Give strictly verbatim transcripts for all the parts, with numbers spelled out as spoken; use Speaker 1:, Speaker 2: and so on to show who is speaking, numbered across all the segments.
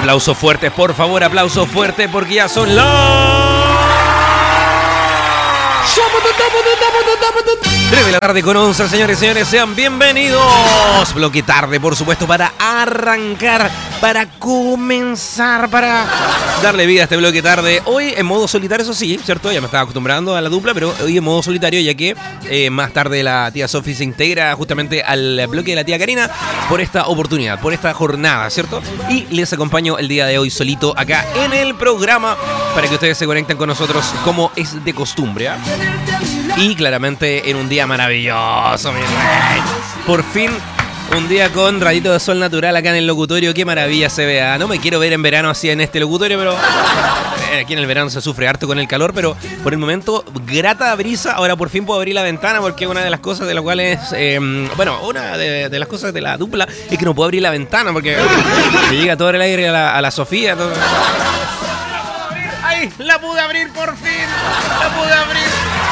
Speaker 1: Aplausos fuertes, por favor, aplausos fuertes porque ya son las tres de la tarde con once, señores y señores, sean bienvenidos. Bloque tarde, por supuesto, para arrancar, para comenzar, para darle vida a este bloque tarde. Hoy en modo solitario, eso sí, ¿cierto? Ya me estaba acostumbrando a la dupla, pero hoy en modo solitario, ya que eh, más tarde la tía Sofi se integra justamente al bloque de la tía Karina por esta oportunidad, por esta jornada, ¿cierto? Y les acompaño el día de hoy solito acá en el programa para que ustedes se conecten con nosotros como es de costumbre, ¿eh? Y claramente en un día maravilloso, mi rey. Por fin, un día con rayito de sol natural acá en el locutorio. Qué maravilla se vea. No me quiero ver en verano así en este locutorio, pero aquí en el verano se sufre harto con el calor, pero por el momento, grata brisa. Ahora por fin puedo abrir la ventana porque una de las cosas de las cuales, eh, bueno, una de, de las cosas de la dupla es que no puedo abrir la ventana porque me llega todo el aire a la, a la Sofía. Todo. ¡Ay! ¡La pude abrir por fin! ¡La pude abrir!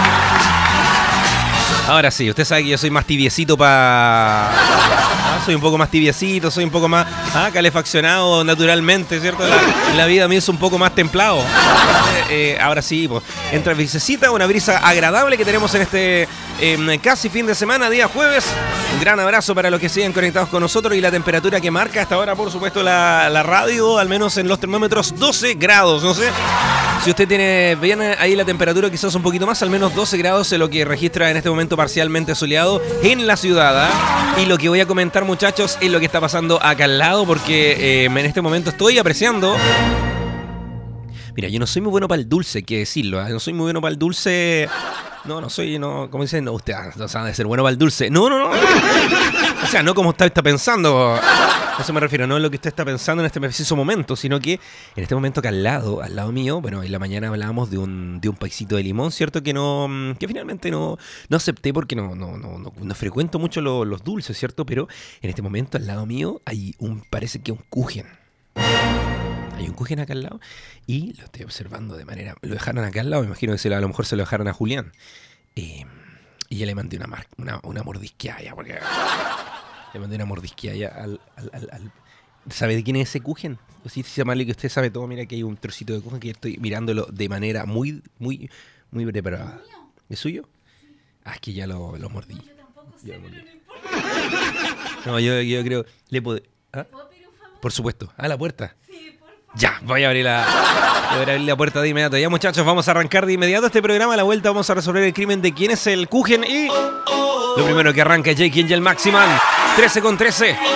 Speaker 1: Ahora sí, usted sabe que yo soy más tibiecito para... Ah, soy un poco más tibiecito, soy un poco más ah, calefaccionado naturalmente, ¿cierto? La, la vida mía es un poco más templado. Eh, eh, ahora sí, pues, entra brisecita, una brisa agradable que tenemos en este eh, casi fin de semana, día jueves. Un gran abrazo para los que siguen conectados con nosotros y la temperatura que marca hasta ahora, por supuesto, la, la radio, al menos en los termómetros, doce grados, no sé. Si usted tiene bien ahí la temperatura, quizás un poquito más, al menos doce grados es lo que registra en este momento parcialmente soleado en la ciudad. ¿eh? Y lo que voy a comentar, muchachos, es lo que está pasando acá al lado, porque eh, en este momento estoy apreciando... Mira, yo no soy muy bueno para el dulce, hay que decirlo, ¿eh? No soy muy bueno para el dulce... No, no soy, no, como dicen, no, usted no sabe de ser bueno para el dulce. No, no, no. O sea, no como usted está pensando. A eso me refiero, no es lo que usted está pensando en este preciso momento, sino que en este momento que al lado, al lado mío, bueno, en la mañana hablábamos de un, de un paisito de limón, ¿cierto? Que no, que finalmente no, no acepté porque no, no, no, no, no frecuento mucho lo, los dulces, ¿cierto? Pero en este momento al lado mío hay un, parece que un kuchen. Hay un kuchen acá al lado y lo estoy observando de manera... Lo dejaron acá al lado, me imagino que se lo, a lo mejor se lo dejaron a Julián. Eh, y ya le mandé una, mar, una, una mordisqueada ya, porque... Le mandé una mordisqueada ya al, al, al, al... ¿Sabe de quién es ese kuchen? Si se llama que usted sabe todo, mira que hay un trocito de kuchen que estoy mirándolo de manera muy, muy, muy preparada. ¿Es suyo? Ah, es que ya lo, lo mordí. No, yo tampoco sé, pero no importa. No, yo, yo creo... ¿Le puedo... ¿Ah? ¿Puedo pedir un favor? Por supuesto. ¿A la puerta? Sí. Ya, voy a abrir la, voy a abrir la puerta de inmediato. Ya, muchachos, vamos a arrancar de inmediato este programa. A la vuelta vamos a resolver el crimen de quién es el kuchen. Y lo primero que arranca es Jake Angel Maximan. trece con trece.